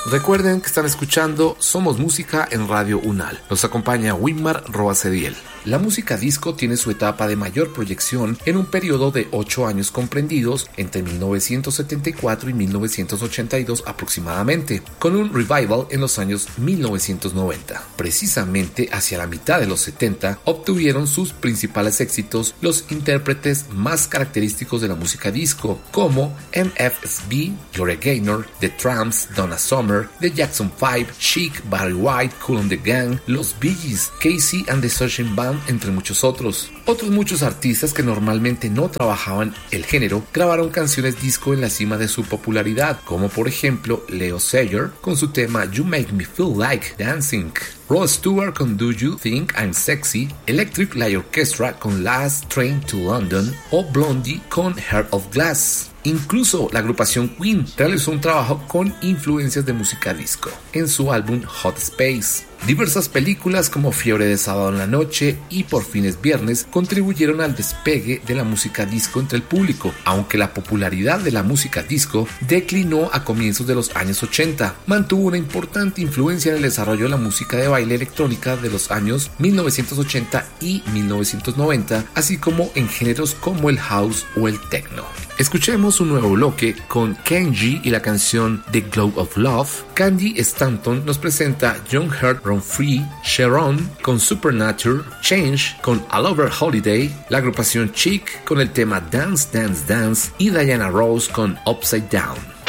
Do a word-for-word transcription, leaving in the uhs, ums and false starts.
Recuerden que están escuchando Somos Música en Radio UNAL. Nos acompaña Winmar Roacediel. La música disco tiene su etapa de mayor proyección en un periodo de ocho años comprendidos entre mil novecientos setenta y cuatro y mil novecientos ochenta y dos aproximadamente, con un revival en los años mil novecientos noventa. Precisamente hacia la mitad de los setenta obtuvieron sus principales éxitos los intérpretes más característicos de la música disco, como M F S B, Gloria Gaynor, The Tramps, Donna Summer, The Jackson five, Chic, Barry White, Kool and the Gang, Los Bee Gees, Casey and the Sunshine Band, entre muchos otros. Otros muchos artistas que normalmente no trabajaban el género grabaron canciones disco en la cima de su popularidad, como por ejemplo Leo Sayer con su tema You Make Me Feel Like Dancing, Rod Stewart con Do You Think I'm Sexy, Electric Light Orchestra con Last Train to London o Blondie con Heart of Glass. Incluso la agrupación Queen realizó un trabajo con influencias de música disco en su álbum Hot Space. Diversas películas como Fiebre de Sábado en la Noche y Por Fines Viernes contribuyeron al despegue de la música disco entre el público, aunque la popularidad de la música disco declinó a comienzos de los años ochenta. Mantuvo una importante influencia en el desarrollo de la música de baile electrónica de los años mil novecientos ochenta y mil novecientos noventa, así como en géneros como el house o el techno. Escuchemos un nuevo bloque con Kenji y la canción The Glow of Love. Candy Stanton nos presenta Young Heart Run Free, Sharon con Supernatural, Change con All Over Holiday, la agrupación Chic con el tema Dance Dance Dance y Diana Ross con Upside Down.